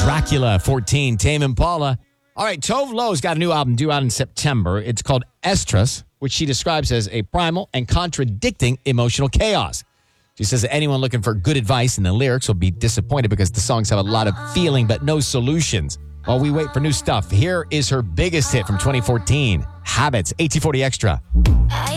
Dracula, 14, Tame Impala. All right, Tove Lo's got a new album due out in September. It's called Estrus, which she describes as a primal and contradicting emotional chaos. She says that anyone looking for good advice in the lyrics will be disappointed because the songs have a lot of feeling but no solutions. While we wait for new stuff, here is her biggest hit from 2014, Habits, AT40 Extra.